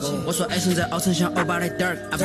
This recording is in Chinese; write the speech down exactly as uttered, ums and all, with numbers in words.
我说爱情在熬成像欧巴的 dark。